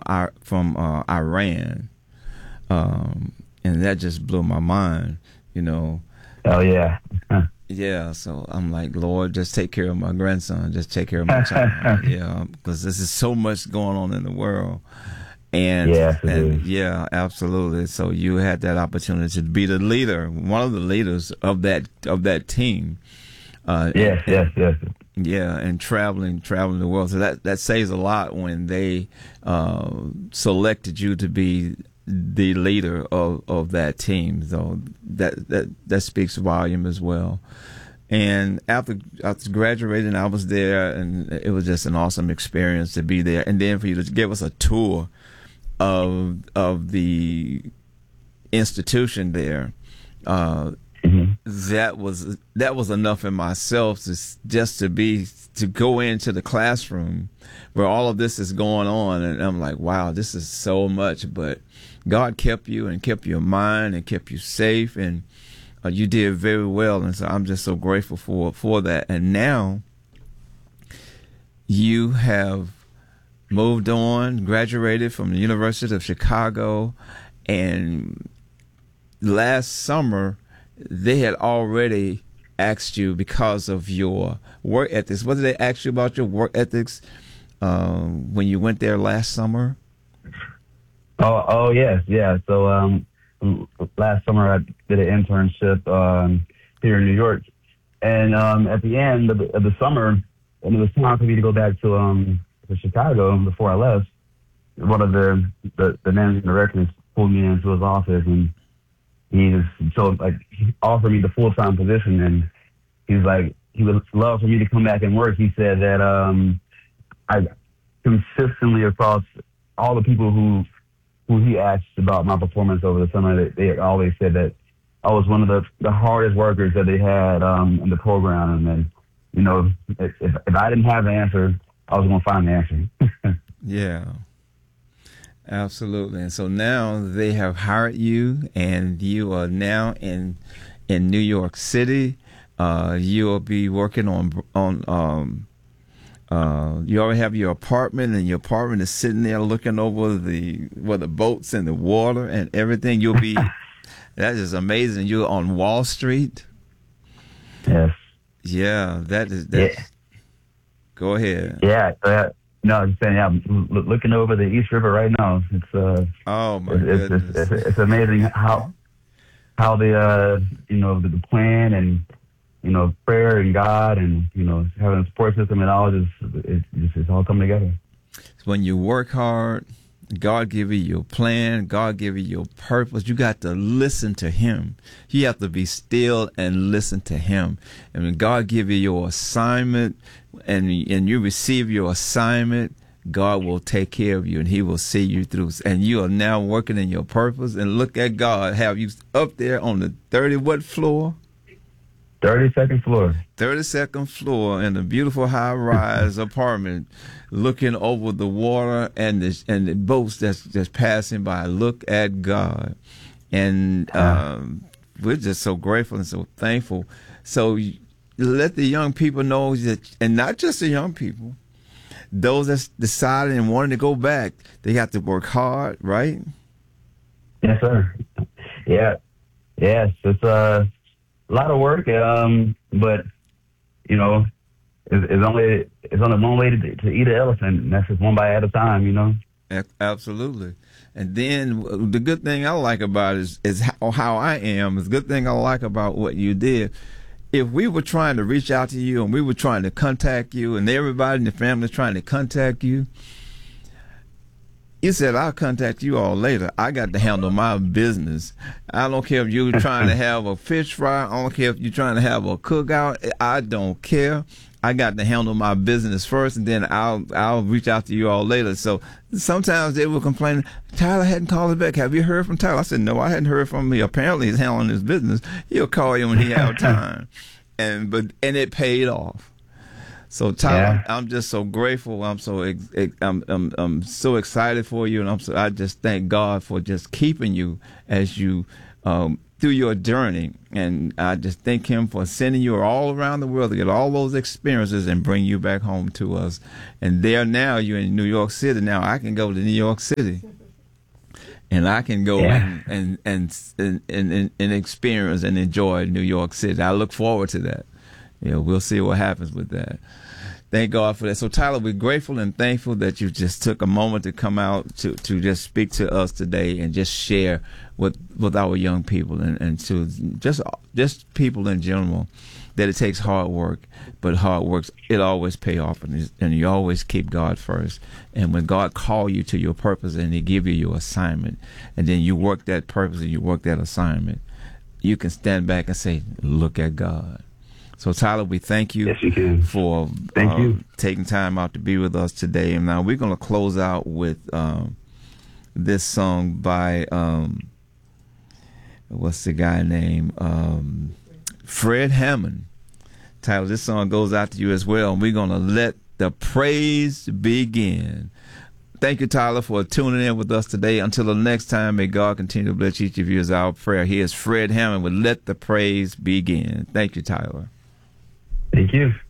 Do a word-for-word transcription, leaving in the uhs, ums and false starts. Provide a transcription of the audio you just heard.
our from uh, Iran, um, and that just blew my mind. You know. Oh yeah. Yeah, so I'm like, Lord, just take care of my grandson, just take care of my child. Yeah, because this is so much going on in the world. And, Yes, it and is. yeah, absolutely. So you had that opportunity to be the leader, one of the leaders of that of that team. Uh, Yes, and, yes, yes. Yeah, and traveling, traveling the world. So that that says a lot when they uh, selected you to be the leader of, of that team. So that that that speaks volume as well. And after after graduating, I was there, and it was just an awesome experience to be there. And then for you to give us a tour of of the institution there, uh, Mm-hmm. that was that was enough in myself to just to be to go into the classroom where all of this is going on, and I'm like, wow, this is so much. But God kept you and kept your mind and kept you safe, and uh, you did very well. And so I'm just so grateful for for that. And now you have moved on, graduated from the University of Chicago, and last summer they had already asked you because of your work ethics. What did they ask you about your work ethics um, when you went there last summer? Oh, oh yes, yeah. So um, last summer I did an internship um, here in New York, and um, at the end of the, of the summer, when it was time for me to go back to um to Chicago before I left, one of the the, the managing directors pulled me into his office, and he was so like he offered me the full time position, and he's like he would love for me to come back and work. He said that um, I consistently across all the people who who he asked about my performance over the summer, they, they always said that I was one of the, the hardest workers that they had um, in the program. And then, you know, if, if I didn't have the answer, I was going to find the answer. Yeah, absolutely. And so now they have hired you, and you are now in in New York City. Uh, you will be working on on. Um, Uh, you already have your apartment, and your apartment is sitting there looking over the well, the boats and the water and everything. You'll be that is amazing. You're on Wall Street. Yes. Yeah, that is that. Yeah. Go ahead. Yeah. Uh, no, I'm saying, yeah, I'm l- looking over the East River right now. It's uh, Oh my it's, goodness, it's, it's, it's amazing how how the uh, you know the, the plan and you know, prayer and God and, you know, having a support system and all just, it's just, it's all coming together. When you work hard, God give you your plan, God give you your purpose. You got to listen to him. You have to be still and listen to him. And when God give you your assignment and, and you receive your assignment, God will take care of you and he will see you through. And you are now working in your purpose, and look at God have you up there on the thirty what floor? thirty-second floor. thirty-second floor in a beautiful high-rise apartment, looking over the water and the and the boats that's just passing by. Look at God, and um, we're just so grateful and so thankful. So you let the young people know that, and not just the young people, those that's deciding and wanting to go back, they have to work hard, right? Yes, sir. Yeah, yes, it's uh. a lot of work, um, but you know, it's, it's only it's only one way to, to eat an elephant, and that's just one bite at a time. You know. Absolutely. And then the good thing I like about it is, is how, how I am. The good thing I like about what you did. If we were trying to reach out to you and we were trying to contact you, and everybody in the family trying to contact you, you said, I'll contact you all later. I got to handle my business. I don't care if you're trying to have a fish fry. I don't care if you're trying to have a cookout. I don't care. I got to handle my business first, and then I'll I'll reach out to you all later. So sometimes they will complain, Tyler hadn't called us back. Have you heard from Tyler? I said, no, I hadn't heard from him. Apparently he's handling his business. He'll call you when he have time. And but and it paid off. So Tyler, yeah. I'm just so grateful. I'm so ex- ex- I'm, I'm I'm so excited for you, and I'm so I just thank God for just keeping you as you um, through your journey. And I just thank him for sending you all around the world to get all those experiences and bring you back home to us. And there now, you're in New York City. Now I can go to New York City. And I can go yeah. and, and, and, and, and experience and enjoy New York City. I look forward to that. You know, we'll see what happens with that. Thank God for that. So, Tyler, we're grateful and thankful that you just took a moment to come out to, to just speak to us today and just share with with our young people and, and to just just people in general that it takes hard work, but hard work, it always pay off, and, and you always keep God first. And when God call you to your purpose and he give you your assignment, and then you work that purpose and you work that assignment, you can stand back and say, look at God. So, Tyler, we thank you, yes, you can. for thank uh, you. taking time out to be with us today. And now we're going to close out with um, this song by, um, what's the guy name? Um, Fred Hammond. Tyler, this song goes out to you as well. And we're going to let the praise begin. Thank you, Tyler, for tuning in with us today. Until the next time, may God continue to bless each of you as our prayer. Here's Fred Hammond with Let the Praise Begin. Thank you, Tyler. Thank you.